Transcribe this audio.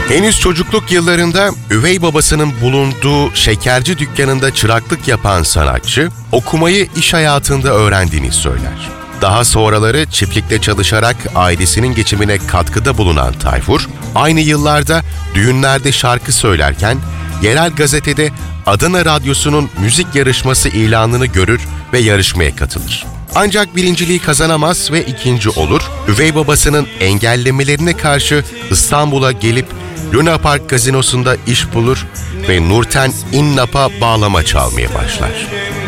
Henüz çocukluk yıllarında üvey babasının bulunduğu şekerci dükkanında çıraklık yapan sanatçı, okumayı iş hayatında öğrendiğini söyler. Daha sonraları çiftlikte çalışarak ailesinin geçimine katkıda bulunan Tayfur, aynı yıllarda düğünlerde şarkı söylerken, yerel gazetede Adana Radyosu'nun müzik yarışması ilanını görür ve yarışmaya katılır. Ancak birinciliği kazanamaz ve ikinci olur, üvey babasının engellemelerine karşı İstanbul'a gelip Luna Park gazinosunda iş bulur ve Nurten İnnap'a bağlama çalmaya başlar.